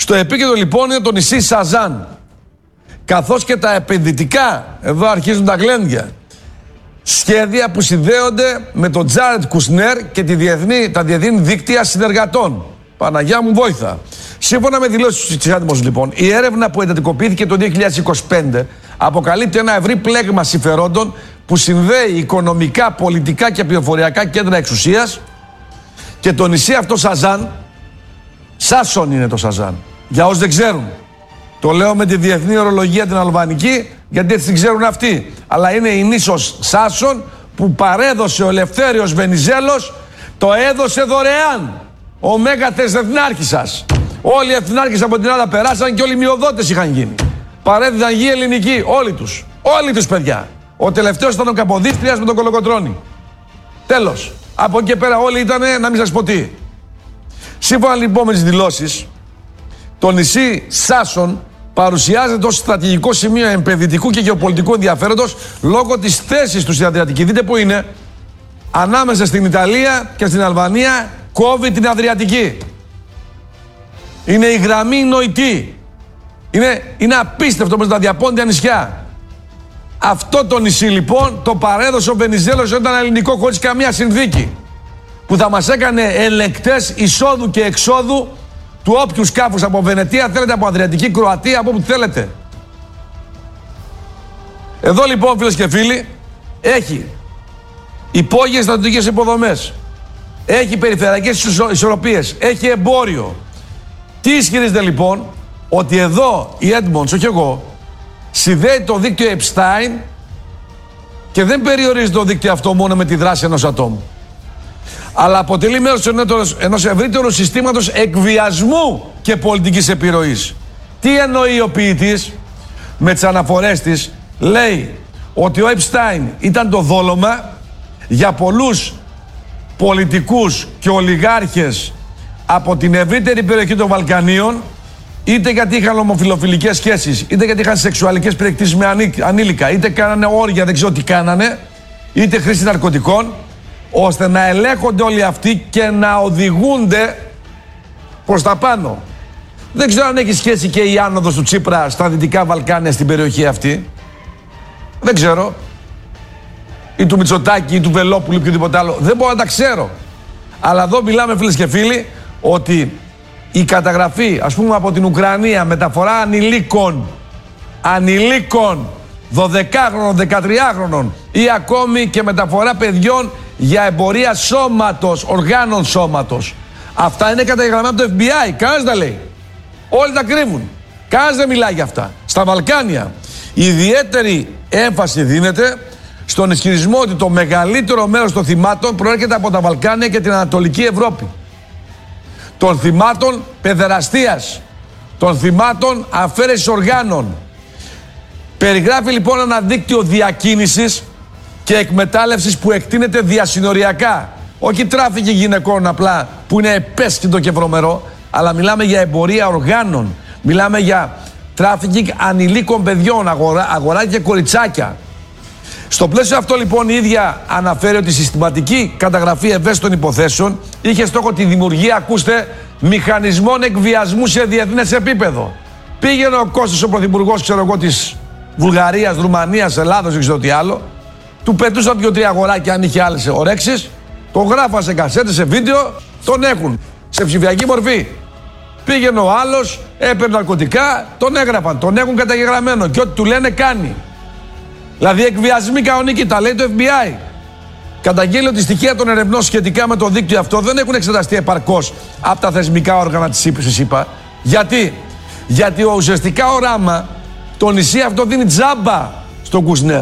Στο επίκεντρο λοιπόν είναι το νησί Σαζάν. Καθώς και τα επενδυτικά, εδώ αρχίζουν τα γλέντια, σχέδια που συνδέονται με τον Τζάρετ Κουσνέρ και τα διεθνή δίκτυα συνεργατών. Παναγιά μου βόηθα. Σύμφωνα με δηλώσεις του Τσιχάτιμος λοιπόν, η έρευνα που εντατικοποιήθηκε το 2025 αποκαλύπτει ένα ευρύ πλέγμα συμφερόντων που συνδέει οικονομικά, πολιτικά και πληροφοριακά κέντρα εξουσίας και το νησί αυτό Σαζάν, Σάσον είναι το Σαζάν, για όσοι δεν ξέρουν. Το λέω με τη διεθνή ορολογία την αλβανική, γιατί έτσι την ξέρουν αυτοί. Αλλά είναι η νήσος Σάσον που παρέδωσε ο Ελευθέριος Βενιζέλος, το έδωσε δωρεάν ο μέγαθες εθνάρχισσας. Όλοι οι εθνάρχες από την Ελλάδα περάσαν και όλοι οι μειοδότες είχαν γίνει. Παρέδιδαν γη ελληνική, όλοι τους παιδιά. Ο τελευταίος ήταν ο Καποδίστριας με τον Κολοκοτρώνη. Τέλος. Από εκεί και πέρα όλοι ήτανε να μην σας πω τι. Σύμφωνα λοιπόν με τις δηλώσεις, το νησί Σάσον παρουσιάζεται ως στρατηγικό σημείο επενδυτικού και γεωπολιτικού ενδιαφέροντος λόγω της θέσης του στην Αδριατική. Δείτε που είναι. Ανάμεσα στην Ιταλία και στην Αλβανία κόβει την Αδριατική. Είναι η γραμμή νοητή. Είναι απίστευτο με τα διαπόντια νησιά. Αυτό το νησί λοιπόν το παρέδωσε ο Βενιζέλος όταν ήταν ελληνικό χωρίς καμία συνθήκη. Που θα μας έκανε ελεγκτές εισόδου και εξόδου του όποιου σκάφους από Βενετία θέλετε, από Αδριατική, Κροατία, από όπου θέλετε. Εδώ λοιπόν φίλες και φίλοι έχει υπόγειες στρατιωτικές υποδομές, έχει περιφερειακές ισορροπίες, έχει εμπόριο. Τι ισχυρίζεται λοιπόν? Ότι εδώ η Edmonds, όχι εγώ, συνδέει το δίκτυο Epstein και δεν περιορίζει το δίκτυο αυτό μόνο με τη δράση ενός ατόμου, αλλά αποτελεί μέρος ενός ευρύτερου συστήματος εκβιασμού και πολιτικής επιρροής. Τι εννοεί ο ποιητής? Με τις αναφορές της λέει ότι ο Epstein ήταν το δόλωμα για πολλούς πολιτικούς και ολιγάρχες από την ευρύτερη περιοχή των Βαλκανίων, είτε γιατί είχαν ομοφυλοφιλικές σχέσεις, είτε γιατί είχαν σεξουαλικές περιεκτήσεις με ανήλικα, είτε κάνανε όρια, δεν ξέρω τι κάνανε, είτε χρήση ναρκωτικών, ώστε να ελέγχονται όλοι αυτοί και να οδηγούνται προς τα πάνω. Δεν ξέρω αν έχει σχέση και η άνοδος του Τσίπρα στα Δυτικά Βαλκάνια, στην περιοχή αυτή. Δεν ξέρω. Ή του Μητσοτάκη ή του Βελόπουλου ή οποιοδήποτε άλλο. Δεν μπορώ να τα ξέρω. Αλλά εδώ μιλάμε φίλες και φίλοι ότι η καταγραφή, ας πούμε από την Ουκρανία, μεταφορά ανηλίκων 12χρονων, 13χρονων ή ακόμη και μεταφορά παιδιών για εμπορία σώματος, οργάνων σώματος. Αυτά είναι καταγεγραμμένα από το FBI. Κανένας δεν λέει. Όλοι τα κρύβουν. Κανένας δεν μιλάει για αυτά. Στα Βαλκάνια ιδιαίτερη έμφαση δίνεται στον ισχυρισμό ότι το μεγαλύτερο μέρος των θυμάτων προέρχεται από τα Βαλκάνια και την Ανατολική Ευρώπη. Των θυμάτων παιδεραστίας, των θυμάτων αφαίρεσης οργάνων. Περιγράφει λοιπόν ένα δίκτυο διακίνησης και εκμετάλλευσης που εκτείνεται διασυνοριακά. Όχι τράφικη γυναικών απλά που είναι επέσχυντο και βρωμερό, αλλά μιλάμε για εμπορία οργάνων. Μιλάμε για τράφικινγκ ανηλίκων παιδιών, αγοράκια και κοριτσάκια. Στο πλαίσιο αυτό λοιπόν η ίδια αναφέρει ότι η συστηματική καταγραφή ευαίσθητων υποθέσεων είχε στόχο τη δημιουργία, ακούστε, μηχανισμών εκβιασμού σε διεθνές επίπεδο. Πήγαινε ο Κώστας ο πρωθυπουργός, ξέρω εγώ, της Βουλγαρίας, Ρουμανίας, Ελλάδος, δεν ξέρω τι άλλο, του πετούσαν 2-3 αγοράκια αν είχε άλλες ορέξεις, τον γράφαν σε κασέτες, σε βίντεο, τον έχουν σε ψηφιακή μορφή. Πήγαινε ο άλλος, έπαιρνε ναρκωτικά, τον έγραφαν, τον έχουν καταγεγραμμένο και ό,τι του λένε κάνει. Δηλαδή εκβιασμοί κανονικοί, τα λέει το FBI. Καταγγέλει ότι στοιχεία των ερευνών σχετικά με το δίκτυο αυτό δεν έχουν εξεταστεί επαρκώς από τα θεσμικά όργανα της ΗΠΑ. Γιατί? Γιατί ουσιαστικά ο Ράμα το νησί αυτό δίνει τζάμπα στον Κουσνέρ.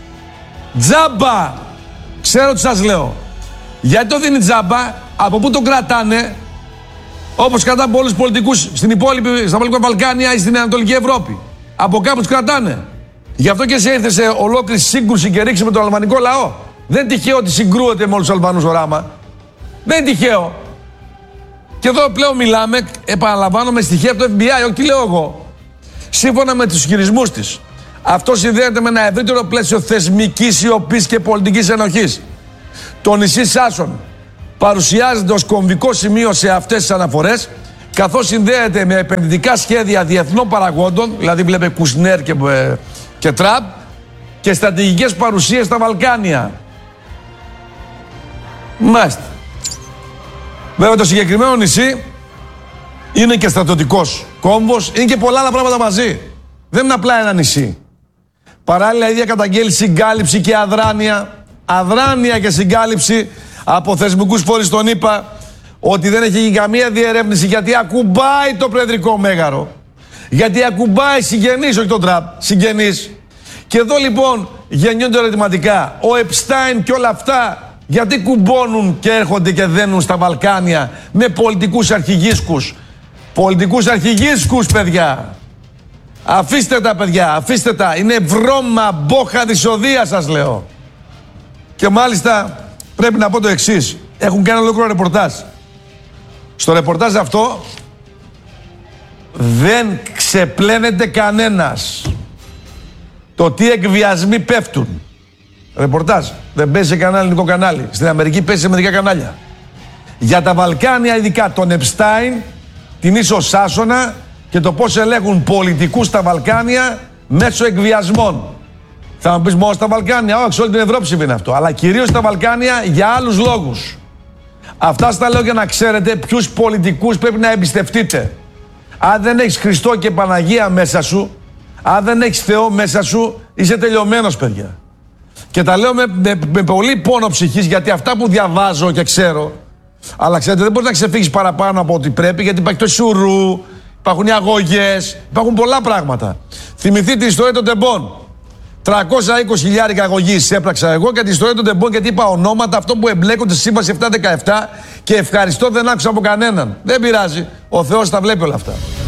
Τζάμπα! Ξέρω τι σας λέω. Γιατί το δίνει τζάμπα, από πού τον κρατάνε, όπως κρατάνε πολλούς πολιτικούς στα υπόλοιπα Βαλκάνια ή στην Ανατολική Ευρώπη. Από κάπου τους κρατάνε. Γι' αυτό και σε ήρθε σε ολόκληρη σύγκρουση και ρίξη με τον αλβανικό λαό. Δεν είναι τυχαίο ότι συγκρούεται με όλους τους Αλβανούς ο Ράμα. Δεν είναι τυχαίο. Και εδώ πλέον μιλάμε, επαναλαμβάνω, με στοιχεία από το FBI, όχι τι λέω εγώ. Σύμφωνα με τους ισχυρισμούς της, αυτό συνδέεται με ένα ευρύτερο πλαίσιο θεσμικής σιωπής και πολιτικής ενοχής. Το νησί Σάσον παρουσιάζεται ως κομβικό σημείο σε αυτές τις αναφορές καθώς συνδέεται με επενδυτικά σχέδια διεθνών παραγόντων, δηλαδή βλέπε Κουσνέρ και Τραμπ, και στρατηγικές παρουσίες στα Βαλκάνια. Μάλιστα. Βέβαια το συγκεκριμένο νησί είναι και στρατιωτικός κόμβος, είναι και πολλά άλλα πράγματα μαζί. Δεν είναι απλά ένα νησί. Παράλληλα, η ίδια καταγγέλει συγκάλυψη και αδράνεια. Αδράνεια και συγκάλυψη από θεσμικούς φορείς, τον είπα, ότι δεν έχει γίνει καμία διερεύνηση, γιατί ακουμπάει το Προεδρικό Μέγαρο. Γιατί ακουμπάει συγγενείς, όχι τον Τραμπ, συγγενείς. Και εδώ λοιπόν γεννιούνται ερωτηματικά. Ο Επστάιν και όλα αυτά, γιατί κουμπώνουν και έρχονται και δένουν στα Βαλκάνια με πολιτικούς αρχηγίσκους. Πολιτικούς αρχηγίσκους, παιδιά. Αφήστε τα, παιδιά, αφήστε τα. Είναι βρώμα, μπόχα δυσοδεία, σας λέω. Και μάλιστα πρέπει να πω το εξής. Έχουν κάνει ολόκληρο ρεπορτάζ. Στο ρεπορτάζ αυτό δεν ξεπλένεται κανένας το τι εκβιασμοί πέφτουν. Ρεπορτάζ. Δεν παίζει σε κανένα ελληνικό κανάλι. Στην Αμερική παίζει σε μερικά κανάλια. Για τα Βαλκάνια, ειδικά τον Επστάιν, την ίσο Σάσονα και το πώς ελέγχουν πολιτικούς στα Βαλκάνια μέσω εκβιασμών. Θα μου πεις μόνο στα Βαλκάνια? Όχι, σε όλη την Ευρώπη συμβαίνει αυτό. Αλλά κυρίως στα Βαλκάνια για άλλους λόγους. Αυτά στα λέω για να ξέρετε ποιους πολιτικούς πρέπει να εμπιστευτείτε. Αν δεν έχεις Χριστό και Παναγία μέσα σου, αν δεν έχεις Θεό μέσα σου, είσαι τελειωμένος, παιδιά. Και τα λέω με πολύ πόνο ψυχής, γιατί αυτά που διαβάζω και ξέρω, αλλά ξέρετε, δεν μπορείς να ξεφύγεις παραπάνω από ό,τι πρέπει, γιατί υπάρχει το σουρού, υπάρχουν οι αγωγές, υπάρχουν πολλά πράγματα. Θυμηθείτε την ιστορία των τεμπών. 320.000 αγωγής έπραξα εγώ, και την ιστορία των τεμπών, γιατί είπα ονόματα, αυτό που εμπλέκονται στη Σύμβαση 717, και ευχαριστώ, δεν άκουσα από κανέναν. Δεν πειράζει. Ο Θεός τα βλέπει όλα αυτά.